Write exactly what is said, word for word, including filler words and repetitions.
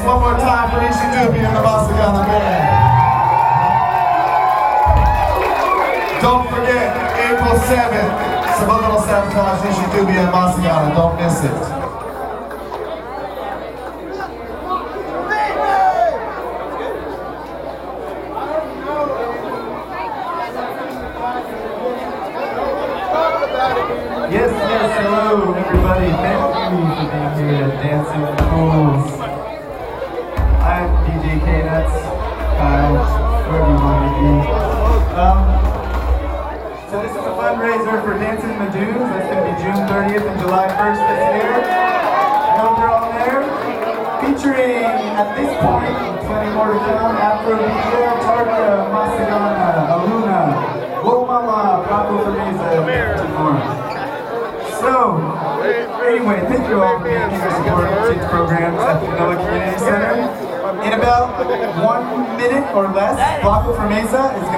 one more time for Ishi Dubi and the Masagana Band. Don't forget, April seventh, Subliminal Sabotage, Ishi Dubi and Masagana. Don't miss it. Yes, yes, hello everybody. Thank you for being here at Dancing with the Fools. I'm D J K-Nuts, Kyle, wherever you want to be. Um, so this is a fundraiser for Dancing in the Dunes. That's going to be June thirtieth and July first this year. I hope you're all there. Featuring, at this point, plenty more to come, Afrobeat, Targa, Masagana, Aluna, Whoa Mama, Paco Fermiza, and more. So, anyway, thank you all for being here supporting these programs at the Noah Community Center. In about one minute or less, Paco Fermiza is going to